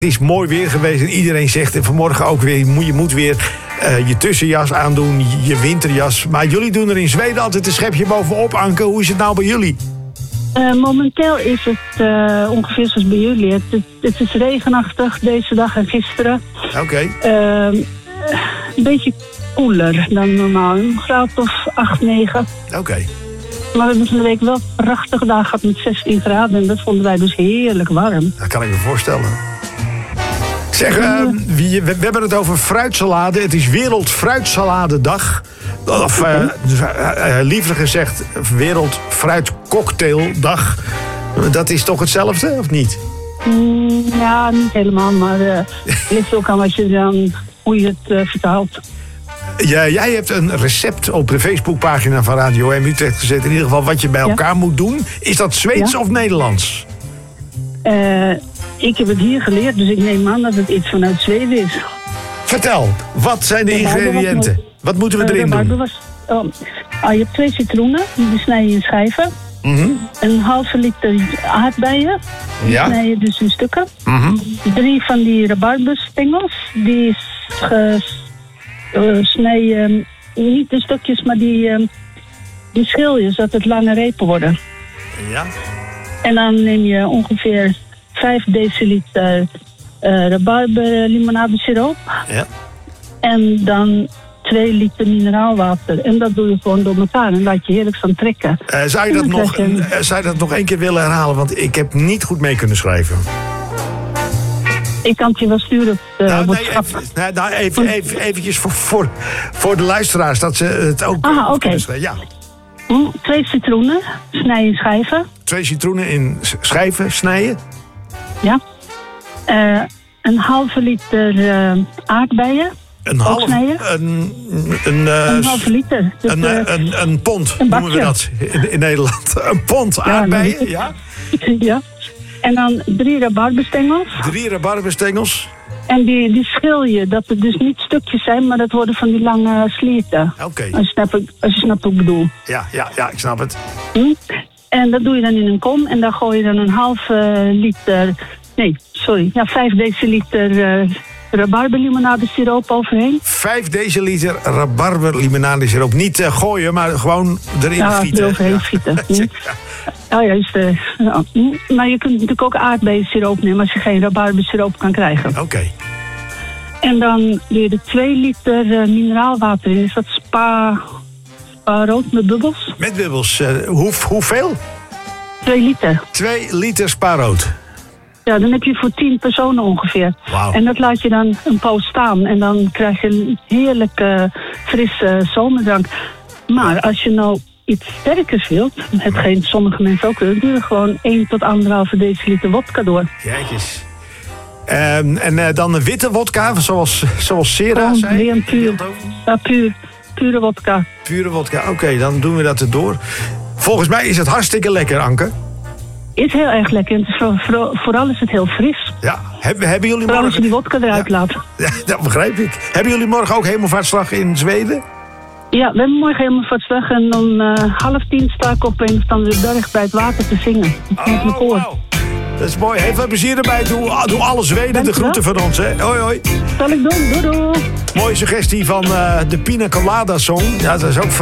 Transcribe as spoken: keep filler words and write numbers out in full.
Het is mooi weer geweest en iedereen zegt en vanmorgen ook weer... je moet weer uh, je tussenjas aandoen, je winterjas. Maar jullie doen er in Zweden altijd een schepje bovenop, Anke. Hoe is het nou bij jullie? Uh, momenteel is het uh, ongeveer zoals bij jullie. Het, het, het is regenachtig deze dag en gisteren. Oké. Okay. Uh, een beetje koeler dan normaal. Een graad of acht, negen. Oké. Okay. Maar we hebben van de week wel een prachtige dag gehad met zestien graden. En dat vonden wij dus heerlijk warm. Dat kan ik me voorstellen. Zeg, uh, we, we hebben het over fruitsalade. Het is Wereldfruitsaladedag. Of uh, uh, liever gezegd, Wereldfruitcocktaildag. Dat is toch hetzelfde, of niet? Mm, ja, niet helemaal. Maar uh, het ligt ook aan wat je dan, hoe je het uh, vertaalt. Ja, jij hebt een recept op de Facebookpagina van Radio M Utrecht gezet. In ieder geval wat je bij elkaar ja. moet doen. Is dat Zweeds ja. of Nederlands? Uh, ik heb het hier geleerd, dus ik neem aan dat het iets vanuit Zweden is. Vertel, wat zijn de, de ingrediënten? Wat, wat moeten we erin uh, doen? Was, oh, oh, je hebt twee citroenen, die snij je in schijven. Mm-hmm. Een halve liter aardbeien, die ja. snij je dus in stukken. Mm-hmm. Drie van die rabarberstengels, die ges, uh, snij je uh, niet in stukjes, maar die, uh, die schil je zodat het lange repen worden. Ja. En dan neem je ongeveer vijf deciliter uh, rabarberlimonadesiroop. Ja. En dan twee liter mineraalwater. En dat doe je gewoon door elkaar en laat je heerlijk van trekken. Uh, zou, je dat nog, je... uh, zou je dat nog één keer willen herhalen? Want ik heb niet goed mee kunnen schrijven. Ik kan het je wel sturen op uh, nou, nee, WhatsApp. Even, nou, even, even, eventjes voor, voor, voor de luisteraars, dat ze het ook ah, okay. kunnen schrijven. Ja. Mm, twee citroenen, snij in schijven. Twee citroenen in schijven, snijden. Ja. Uh, een halve liter uh, aardbeien. Een half, een, een, uh, een halve liter. Dus, een, uh, een, een pond een noemen we dat in, in Nederland. Een pond ja, aardbeien, ja. Ja. En dan drie rabarberstengels. Drie rabarberstengels. En die, die schil je, dat het dus niet stukjes zijn, maar dat worden van die lange slierten. Oké. Okay. Als, als je snapt wat ik bedoel. Ja, ja, ja, ik snap het. Hm? En dat doe je dan in een kom en daar gooi je dan een halve liter... Nee, sorry. Ja, vijf deciliter uh, rabarberlimonadesiroop overheen. Vijf deciliter rabarberlimonadesiroop. Niet uh, gooien, maar gewoon erin ja, gieten. Eroverheen ja, gieten. Hm. Oh, juist. Uh, ja. Maar je kunt natuurlijk ook aardbeiensiroop nemen als je geen rabarbersiroop kan krijgen. Oké. Okay. En dan doe je er twee liter uh, mineraalwater in. Is dat spa, spa rood met bubbels? Met bubbels. Uh, hoe, hoeveel? Twee liter. Twee liter spa rood. Ja, dan heb je voor tien personen ongeveer. Wow. En dat laat je dan een poos staan. En dan krijg je een heerlijke, frisse zomerdrank. Maar als je nou iets sterkers wilt, hetgeen sommige mensen ook willen, doe je gewoon één tot anderhalve deciliter wodka door. Kijk eens. Um, en uh, dan een witte wodka, zoals, zoals Sera gewoon zei? Weer puur. Ja, puur. Pure wodka. Pure wodka, oké, okay, dan doen we dat erdoor. Volgens mij is het hartstikke lekker, Anke. Is heel erg lekker. En voor, voor, vooral is het heel fris. Ja, hebben, hebben jullie vooral morgen... als je die wodka eruit ja. laat. Ja, dat begrijp ik. Hebben jullie morgen ook Hemelvaartsdag in Zweden? Ja, we hebben morgen Hemelvaartsdag. En om uh, half tien sta ik op een of andere berg bij het water te zingen. Oh, wow. Dat is mooi. Heel veel plezier erbij. Doe, doe alle Zweden de groeten van ons, hè. Hoi, hoi. Zal ik doen. Doei, doei. Mooie suggestie van uh, de Pina Colada Song. Ja, dat is ook